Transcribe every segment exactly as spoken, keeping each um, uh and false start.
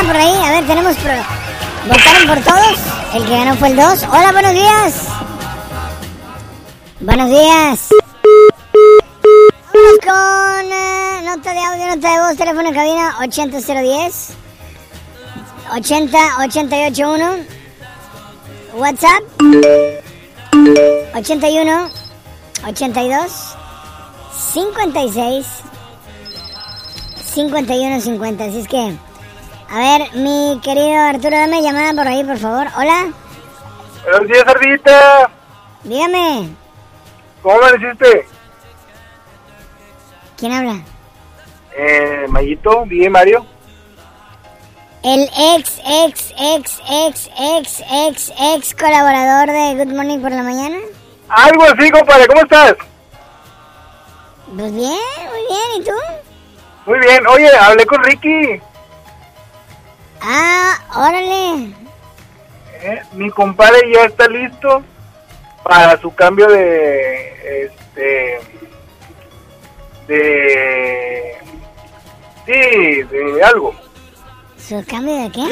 por ahí. A ver, tenemos... Pro... ¿Votaron por todos? El que ganó fue el dos. Hola, buenos días. Buenos días. Vamos con uh, nota de audio, nota de voz, teléfono en cabina ochenta cero diez ochenta ochenta y ocho uno. WhatsApp ochenta y uno ochenta y dos cincuenta y seis cincuenta y uno cincuenta. Así es que, a ver, mi querido Arturo, dame llamada por ahí, por favor. Hola. Buenos días, Ardita. Dígame. ¿Cómo me hiciste? ¿Quién habla? Eh, Mayito, D J Mario. El ex, ex, ex, ex, ex, ex, ex colaborador de Good Morning por la mañana. Algo así, compadre, ¿cómo estás? Pues bien, muy bien, ¿y tú? Muy bien, oye, hablé con Ricky. Ah, órale. Eh, mi compadre ya está listo para su cambio de, este, de, sí, de algo. ¿Su cambio de qué?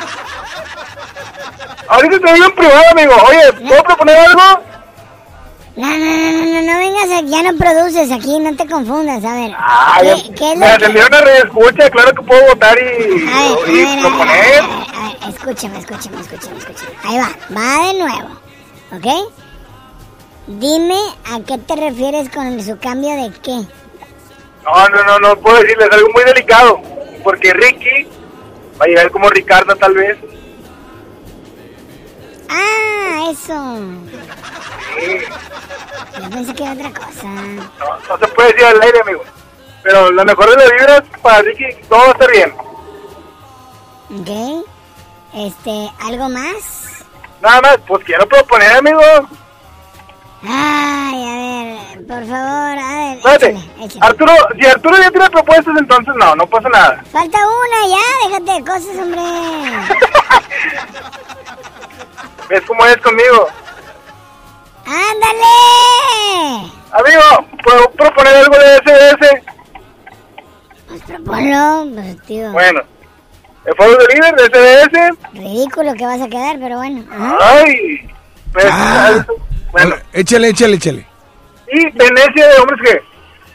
Ahorita te digo en privado, amigo. Oye, ¿puedo proponer algo? No, no, no, no, no, no vengas, a, ya no produces aquí, no te confundas, a ver. Ay, ¿Qué, qué es me lo atendieron a reescucha, claro que puedo votar y, A ver, y a ver, proponer. a ver, a ver, a ver, escúchame, escúchame, escúchame, escúchame. Ahí va, va de nuevo, ¿ok? Dime a qué te refieres con su cambio de qué. No, no, no, no puedo decirles algo muy delicado, porque Ricky va a llegar como Ricardo tal vez. Ah, eso. Sí. Yo pensé que era otra cosa. No, no se puede decir al aire, amigo. Pero lo mejor de las vibras para Ricky, todo va a estar bien. Ok. Este, ¿algo más? Nada más, pues quiero proponer, amigo. Ay, a ver, por favor, a ver, Espérate, échale, échale. Arturo, si Arturo ya tiene propuestas, entonces no, no pasa nada. Falta una ya, déjate de cosas, hombre. ¿Ves cómo es conmigo? ¡Ándale! Amigo, ¿puedo proponer algo de S B S? Pues proponlo, pues, tío. Bueno, el foro de líder de S B S. Ridículo que vas a quedar, pero bueno. Ajá. Ay, pues, Ah. bueno. Échale, échale, échale. Y Venecia de hombres G.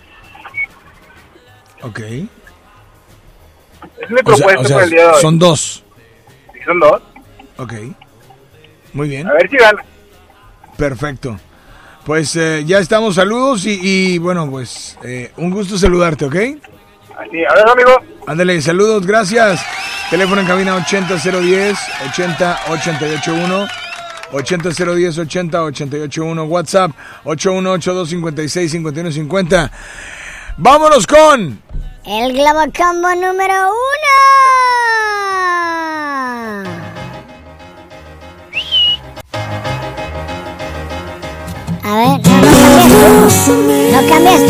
Ok. Es mi O sea, propuesta o sea, por el día de hoy. son dos. Sí, son dos. Ok. Muy bien. A ver si gana. Perfecto. Pues eh, ya estamos, saludos y, y bueno, pues eh, un gusto saludarte, ¿ok? Así, a ver, amigo. Ándale, saludos, gracias. Teléfono en cabina ochenta cero diez ochenta ochenta y ocho uno. ochenta cero diez ochenta ochenta y ocho uno. WhatsApp ocho uno ocho dos cinco seis cinco uno cinco cero. Vámonos con El Globo Combo número uno. A ver, no, no cambias tú. No cambias